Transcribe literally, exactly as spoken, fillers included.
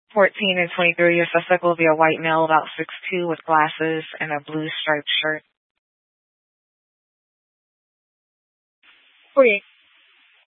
fourteen and twenty-three, your suspect will be a white male, about six foot two, with glasses and a blue striped shirt. forty-eight.